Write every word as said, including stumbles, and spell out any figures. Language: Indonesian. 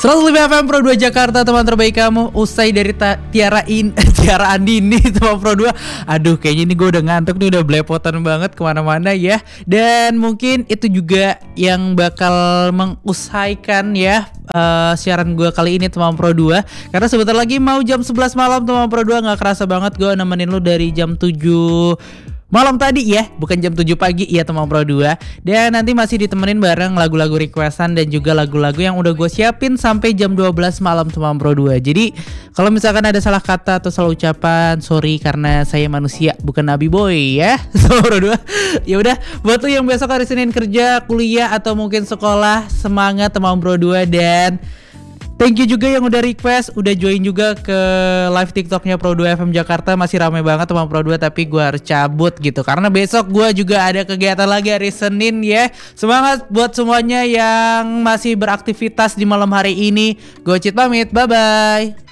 seratus lima F M Pro dua Jakarta, teman terbaik kamu. Usai dari ta- Tiara in Tiara Andini teman Pro dua. Aduh, kayaknya ini gue udah ngantuk nih, udah belepotan banget kemana-mana ya. Dan mungkin itu juga yang bakal mengusaikan ya uh, siaran gue kali ini teman Pro dua. Karena sebentar lagi mau jam sebelas malam teman Pro dua. Gak kerasa banget gue nemenin lu dari jam tujuh malam tadi ya, bukan jam tujuh pagi ya teman Pro dua. Dan nanti masih ditemenin bareng lagu-lagu requestan dan juga lagu-lagu yang udah gue siapin sampai jam dua belas malam teman Pro dua. Jadi kalau misalkan ada salah kata atau salah ucapan, sorry karena saya manusia bukan Nabi Boy ya teman Pro dua. Ya udah, buat lu yang besok hari Senin kerja, kuliah atau mungkin sekolah, semangat teman Pro dua. Dan thank you juga yang udah request, udah join juga ke live TikToknya Pro dua F M Jakarta. Masih ramai banget teman Pro dua, tapi gue harus cabut gitu karena besok gue juga ada kegiatan lagi hari Senin ya. Semangat buat semuanya yang masih beraktivitas di malam hari ini. Gue Cid pamit, bye bye.